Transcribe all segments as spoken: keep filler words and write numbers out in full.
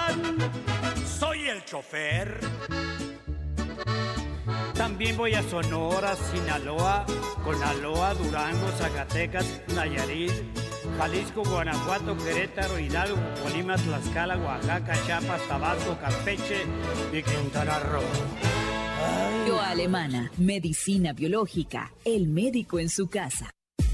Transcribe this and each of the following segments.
van, soy el chofer. También voy a Sonora, Sinaloa, Conaloa, Durango, Zacatecas, Nayarit, Jalisco, Guanajuato, Querétaro, Hidalgo, Colima, Tlaxcala, Oaxaca, Chiapas, Tabasco, Campeche y Quintana Roo. Bioalemana, medicina biológica, el médico en su casa.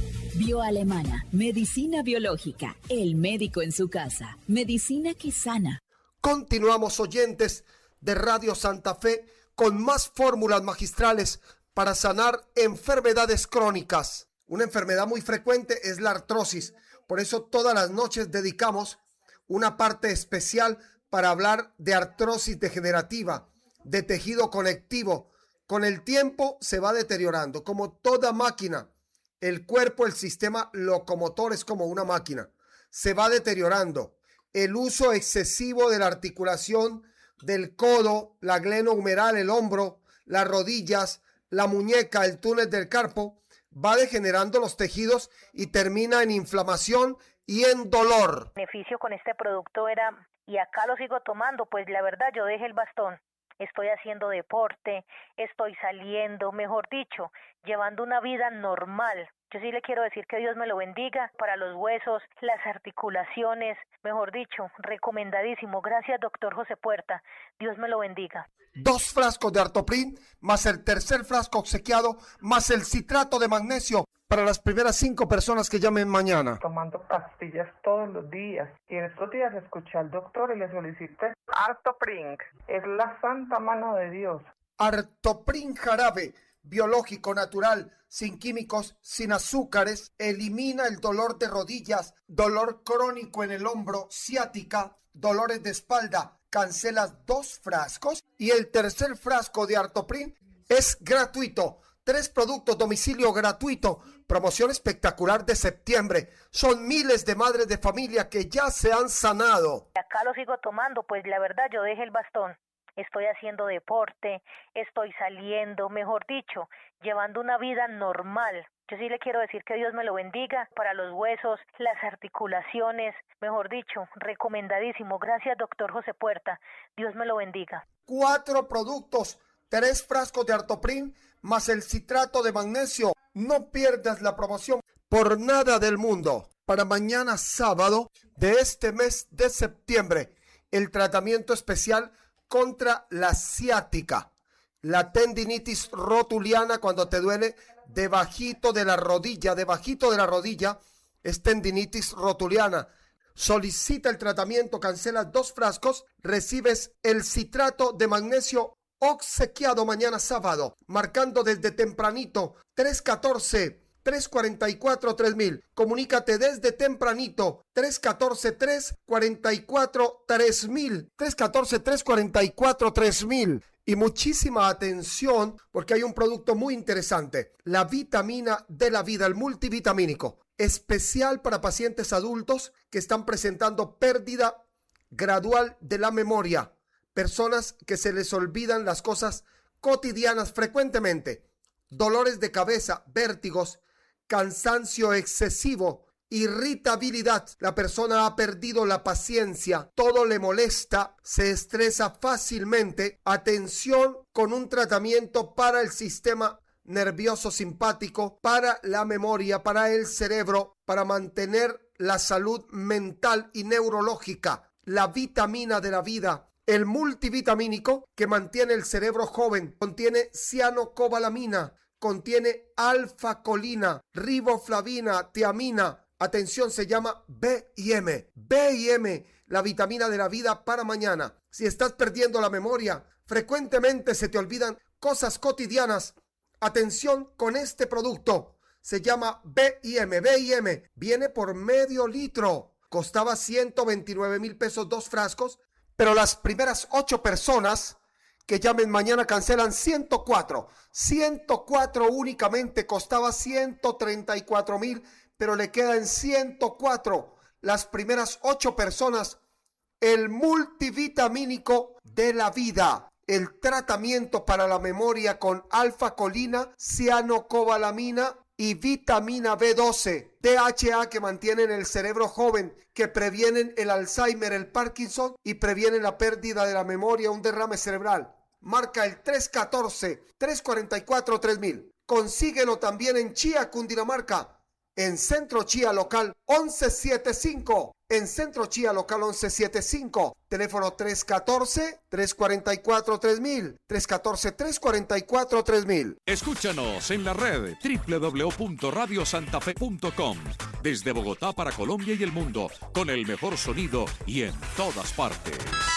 Bioalemana, medicina biológica, el médico en su casa. Medicina que sana. Continuamos, oyentes de Radio Santa Fe, con más fórmulas magistrales para sanar enfermedades crónicas. Una enfermedad muy frecuente es la artrosis. Por eso todas las noches dedicamos una parte especial para hablar de artrosis degenerativa, de tejido conectivo. Con el tiempo se va deteriorando. Como toda máquina, el cuerpo, el sistema locomotor es como una máquina. Se va deteriorando. El uso excesivo de la articulación del codo, la glenohumeral, el hombro, las rodillas, la muñeca, el túnel del carpo, va degenerando los tejidos y termina en inflamación y en dolor. El beneficio con este producto era, y acá lo sigo tomando, pues la verdad yo dejé el bastón. Estoy haciendo deporte, estoy saliendo, mejor dicho, llevando una vida normal. Yo sí le quiero decir que Dios me lo bendiga para los huesos, las articulaciones, mejor dicho, recomendadísimo. Gracias, doctor José Puerta. Dios me lo bendiga. Dos frascos de Artoprin, más el tercer frasco obsequiado, más el citrato de magnesio para las primeras cinco personas que llamen mañana. Tomando pastillas todos los días. Y en estos días escuché al doctor y le solicité Artoprin. Es la santa mano de Dios. Artoprin jarabe, biológico, natural, sin químicos, sin azúcares, elimina el dolor de rodillas, dolor crónico en el hombro, ciática, dolores de espalda. Cancelas dos frascos y el tercer frasco de Artoprin es gratuito. Tres productos, domicilio gratuito. Promoción espectacular de septiembre. Son miles de madres de familia que ya se han sanado. Acá lo sigo tomando, pues la verdad yo dejé el bastón. Estoy haciendo deporte, estoy saliendo, mejor dicho, llevando una vida normal. Yo sí le quiero decir que Dios me lo bendiga para los huesos, las articulaciones, mejor dicho, recomendadísimo. Gracias, doctor José Puerta. Dios me lo bendiga. Cuatro productos, tres frascos de Artoprin, más el citrato de magnesio. No pierdas la promoción por nada del mundo. Para mañana sábado de este mes de septiembre, el tratamiento especial contra la ciática, la tendinitis rotuliana, cuando te duele debajito de la rodilla, debajito de la rodilla, es tendinitis rotuliana. Solicita el tratamiento, cancela dos frascos, recibes el citrato de magnesio obsequiado mañana sábado, marcando desde tempranito, tres uno cuatro, tres cuatro cuatro, tres mil. Comunícate desde tempranito, tres uno cuatro, tres cuatro cuatro, tres mil, tres uno cuatro, tres cuatro cuatro, tres mil. Y muchísima atención porque hay un producto muy interesante, la vitamina de la vida, el multivitamínico, especial para pacientes adultos que están presentando pérdida gradual de la memoria, personas que se les olvidan las cosas cotidianas frecuentemente, dolores de cabeza, vértigos, cansancio excesivo, irritabilidad. La persona ha perdido la paciencia, todo le molesta, se estresa fácilmente. Atención con un tratamiento para el sistema nervioso simpático, para la memoria, para el cerebro, para mantener la salud mental y neurológica. La vitamina de la vida, el multivitamínico que mantiene el cerebro joven, contiene cianocobalamina, contiene alfa-colina, riboflavina, tiamina. Atención, se llama B y M. B y M, la vitamina de la vida para mañana. Si estás perdiendo la memoria, frecuentemente se te olvidan cosas cotidianas. Atención con este producto. Se llama B y M. B y M viene por medio litro. Costaba ciento veintinueve mil pesos dos frascos, pero las primeras ocho personas que llamen mañana cancelan ciento cuatro. ciento cuatro únicamente, costaba ciento treinta y cuatro mil, pero le quedan ciento cuatro. Las primeras ocho personas, el multivitamínico de la vida, el tratamiento para la memoria con alfa-colina, cianocobalamina y vitamina B doce, D H A que mantienen el cerebro joven, que previenen el Alzheimer, el Parkinson y previenen la pérdida de la memoria, un derrame cerebral. Marca el tres uno cuatro, tres cuatro cuatro, tres mil. Consíguelo también en Chía, Cundinamarca. En Centro Chía Local once setenta y cinco. En Centro Chía Local once setenta y cinco. Teléfono tres uno cuatro, tres cuatro cuatro, tres mil. tres uno cuatro, tres cuatro cuatro, tres mil. Escúchanos en la red doble u doble u doble u punto radio santa fe punto com. Desde Bogotá para Colombia y el mundo, con el mejor sonido y en todas partes.